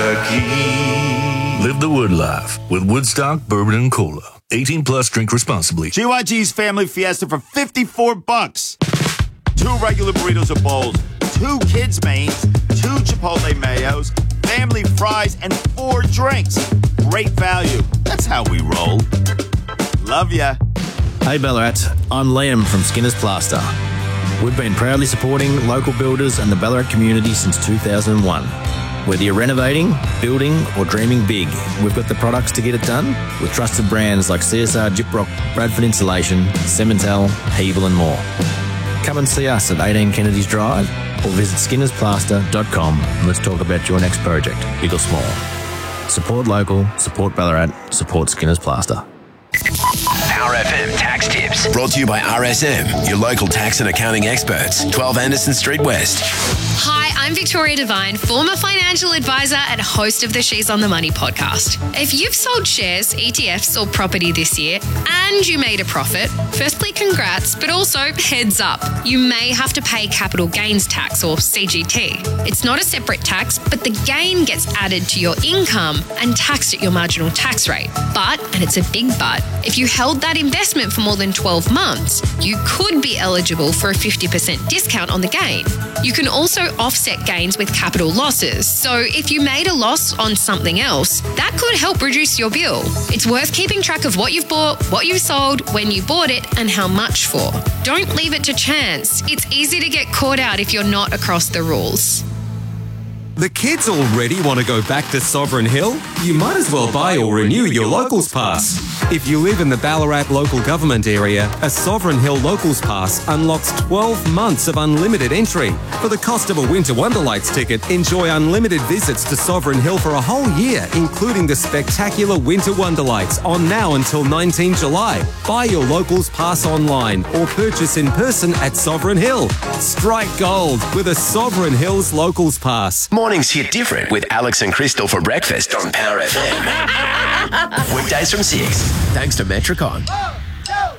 Jackie. Live the Wood life with Woodstock Bourbon and Cola. 18 plus, drink responsibly. GYG's Family Fiesta for $54. 2 regular burritos or bowls, 2 kids' mains, 2 Chipotle mayos, family fries, and 4 drinks. Great value. That's how we roll. Love ya. Hey Ballarat, I'm Liam from Skinner's Plaster. We've been proudly supporting local builders and the Ballarat community since 2001. Whether you're renovating, building or dreaming big, we've got the products to get it done with trusted brands like CSR Gyprock, Bradford Insulation, Cementel, Hebel and more. Come and see us at 18 Kennedy's Drive or visit skinnersplaster.com and let's talk about your next project, big or small. Support local, support Ballarat, support Skinner's Plaster. Power FM tax tips. Brought to you by RSM, your local tax and accounting experts. 12 Anderson Street West. Hi, I'm Victoria Devine, former financial advisor and host of the She's on the Money podcast. If you've sold shares, ETFs or property this year and you made a profit, firstly congrats, but also heads up, you may have to pay capital gains tax or CGT. It's not a separate tax, but the gain gets added to your income and taxed at your marginal tax rate. But, and it's a big but, if you held that investment for more than 12 months, you could be eligible for a 50% discount on the gain. You can also offset gains with capital losses. So if you made a loss on something else, that could help reduce your bill. It's worth keeping track of what you've bought, what you've sold, when you bought it, and how much for. Don't leave it to chance. It's easy to get caught out if you're not across the rules. The kids already want to go back to Sovereign Hill? You might as well buy or renew your Locals Pass. If you live in the Ballarat local government area, a Sovereign Hill Locals Pass unlocks 12 months of unlimited entry. For the cost of a Winter Wonderlights ticket, enjoy unlimited visits to Sovereign Hill for a whole year, including the spectacular Winter Wonderlights on now until 19 July. Buy your Locals Pass online or purchase in person at Sovereign Hill. Strike gold with a Sovereign Hills Locals Pass. Mornings hit different with Alex and Crystal for breakfast on Power FM. Weekdays from 6. Thanks to Metricon.